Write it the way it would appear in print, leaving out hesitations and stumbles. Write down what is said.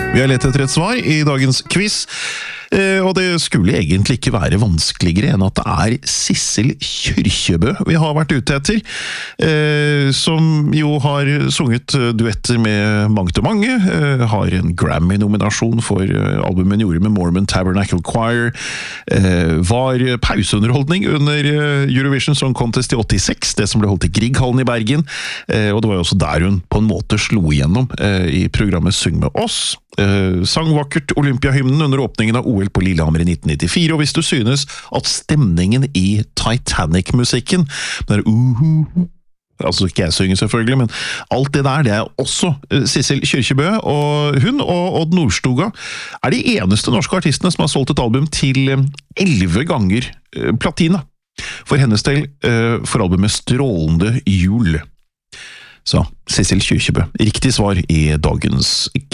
Vi har lett etter et svar i dagens quiz, og det skulle egentlig ikke være vanskeligere enn at det er Sissel Kyrkjebø vi har vært ute etter, som jo har sunget duetter med mangt og mange, har en Grammy-nominasjon for albumet hun gjorde med Mormon Tabernacle Choir, var pauseunderholdning under Eurovision Song Contest i 86, det som ble holdt i Grieghallen i Bergen, og det var jo også der hun på en måte slo igjennom i programmet Syng med oss, sang vakkert Olympiahymnen under åpningen av OL på Lillehammer i 1994, og hvis du synes at stemningen i Titanic-musikken, der altså ikke jeg synger selvfølgelig, men alt det der, det er også Sissel Kyrkjebø, og hun og Odd Nordstoga er de eneste norske artistene som har solgt et album til 11 ganger platina. For hennes del for albumet Strålende jul. Så, Sissel Kyrkjebø. Riktig svar i dagens